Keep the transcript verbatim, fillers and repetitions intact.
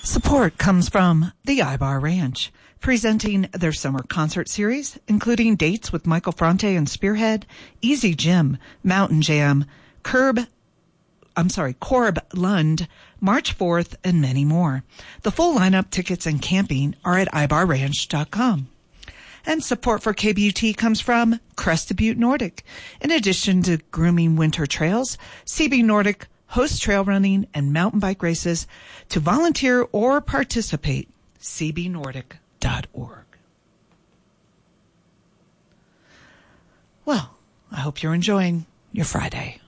Support comes from the Ibar Ranch, presenting their summer concert series, including dates with Michael Fronte and Spearhead, Easy Jim, Mountain Jam, Curb, I'm sorry, Corb Lund, March fourth, and many more. The full lineup, tickets, and camping are at ibar ranch dot com. And support for K B U T comes from Crested Butte Nordic. In addition to grooming winter trails, C B Nordic hosts trail running and mountain bike races. To volunteer or participate, c b nordic dot org. Well, I hope you're enjoying your Friday.